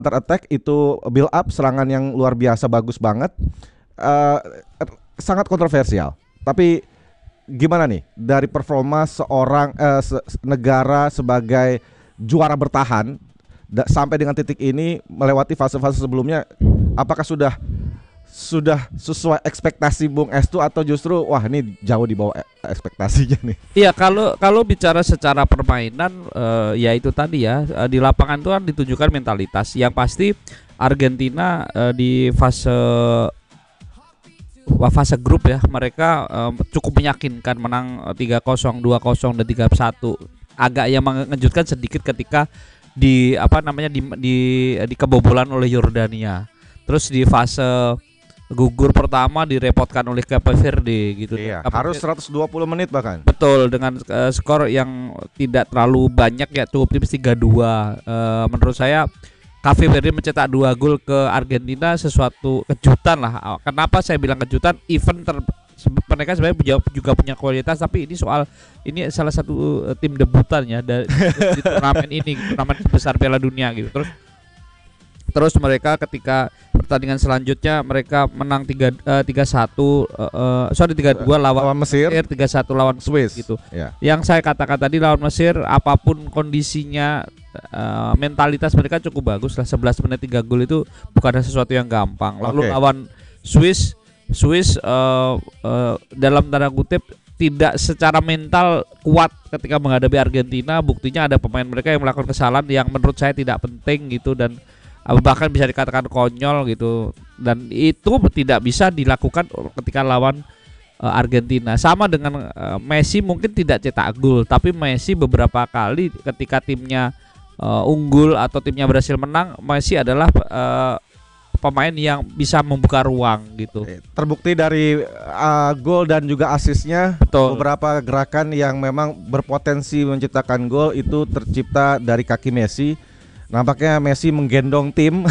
counter attack itu build up serangan yang luar biasa bagus banget. Eh, Sangat kontroversial. Tapi gimana nih dari performa seorang negara sebagai juara bertahan sampai dengan titik ini melewati fase-fase sebelumnya, apakah sudah sesuai ekspektasi Bung Estu atau justru wah ini jauh di bawah ekspektasinya nih? Iya, kalau bicara secara permainan ya itu tadi ya, di lapangan itu kan ditunjukkan mentalitas. Yang pasti Argentina di fase grup ya, mereka cukup meyakinkan menang 3-0, 2-0 dan 3-1. Agak yang mengejutkan sedikit ketika di kebobolan oleh Yordania. Terus di fase gugur pertama direpotkan oleh Cape Verde gitu. Iya, harus 120 menit bahkan. Betul, dengan skor yang tidak terlalu banyak ya, cukup tipis 3-2. Menurut saya Cape Verde mencetak 2 gol ke Argentina sesuatu kejutan lah. Kenapa saya bilang kejutan? Mereka sebenarnya juga punya kualitas, tapi ini salah satu tim debutan ya di turnamen besar Piala Dunia gitu. Terus mereka ketika pertandingan selanjutnya mereka menang 3-2 lawan Mesir, 3-1 lawan Swiss gitu. Ya. Yang saya katakan tadi lawan Mesir, apapun kondisinya, mentalitas mereka cukup bagus lah. 11 menit 3 gol itu bukan sesuatu yang gampang. Lalu lawan Swiss dalam tanda kutip tidak secara mental kuat ketika menghadapi Argentina. Buktinya ada pemain mereka yang melakukan kesalahan yang menurut saya tidak penting gitu, dan bahkan bisa dikatakan konyol gitu, dan itu tidak bisa dilakukan ketika lawan Argentina. Sama dengan Messi mungkin tidak cetak gol, tapi Messi beberapa kali ketika timnya unggul atau timnya berhasil menang, Messi adalah pemain yang bisa membuka ruang gitu. Terbukti dari gol dan juga asisnya. Betul. Beberapa gerakan yang memang berpotensi menciptakan gol itu tercipta dari kaki Messi. Nampaknya Messi menggendong tim.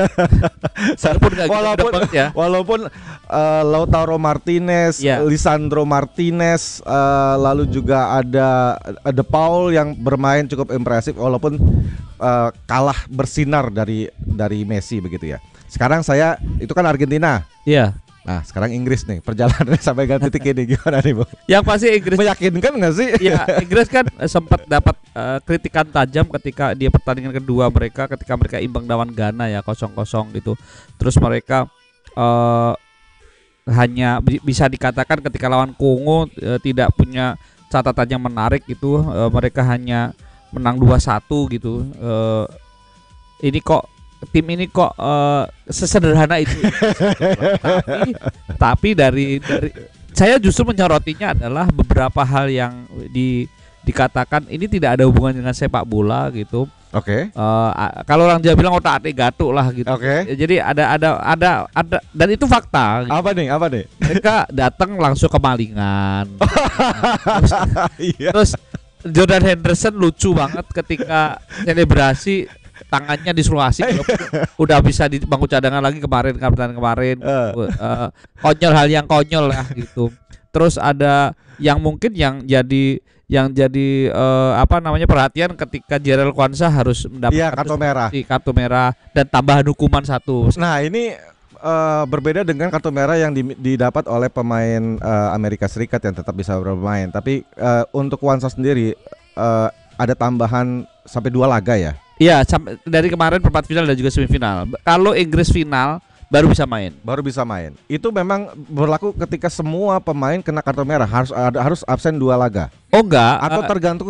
Walaupun Lautaro Martinez, Lisandro Martinez, lalu juga ada De Paul yang bermain cukup impresif walaupun kalah bersinar dari Messi begitu ya. Sekarang itu kan Argentina. Iya. Nah, sekarang Inggris nih, perjalanan sampai ke titik ini gimana nih, Bung? Yang pasti Inggris meyakinkan nggak sih? Ya, Inggris kan sempat dapat kritikan tajam ketika dia pertandingan kedua mereka, ketika mereka imbang lawan Ghana ya 0-0 gitu. Terus mereka hanya bisa dikatakan ketika lawan Kongo tidak punya catatan yang menarik itu, mereka hanya menang 2-1 gitu. Tim ini kok sesederhana itu. tapi dari saya justru menyorotinya adalah beberapa hal yang dikatakan ini tidak ada hubungan dengan sepak bola gitu. Oke. Kalau orang Jawa bilang otak-atik gatuk lah gitu. Oke. Jadi ada dan itu fakta. Gitu. Apa nih? Mereka datang langsung kemalingan. Iya. Terus Jordan Henderson lucu banget ketika selebrasi tangannya dislokasi, udah bisa di bangku cadangan lagi kemarin. Konyol, hal yang konyol lah gitu. Terus ada yang mungkin yang jadi perhatian ketika Jarell Quansah harus mendapatkan kartu merah dan tambahan hukuman 1. Nah, ini berbeda dengan kartu merah yang didapat oleh pemain Amerika Serikat yang tetap bisa bermain. Tapi untuk Quansah sendiri ada tambahan sampai 2 laga ya. Iya, dari kemarin perempat final dan juga semifinal. Kalau Inggris final baru bisa main. Itu memang berlaku ketika semua pemain kena kartu merah, harus absen 2 laga. Oh enggak, atau tergantung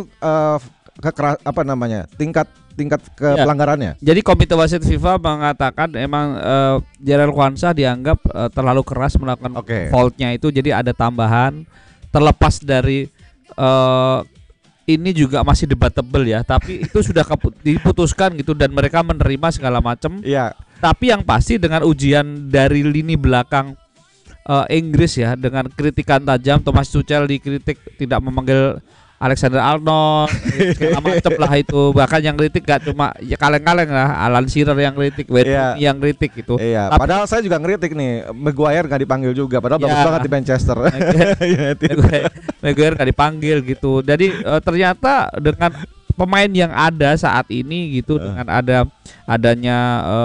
tingkat pelanggarannya. Jadi Komite Wasit FIFA mengatakan emang Jarell Quansah dianggap terlalu keras melakukan faultnya itu, jadi ada tambahan. Terlepas dari ini juga masih debatable ya, tapi itu sudah diputuskan gitu dan mereka menerima segala macam. Iya. Tapi yang pasti dengan ujian dari lini belakang Inggris ya, dengan kritikan tajam, Thomas Tuchel dikritik tidak memanggil Alexander Arnold, segala macam lah itu. Bahkan yang kritik gak cuma ya kaleng-kaleng lah, Alan Shearer yang kritik, yang kritik gitu. Iya. Padahal saya juga ngeritik nih, Maguire gak dipanggil juga, padahal bagus banget di Manchester. Maguire gak dipanggil gitu. Jadi ternyata dengan pemain yang ada saat ini gitu dengan adanya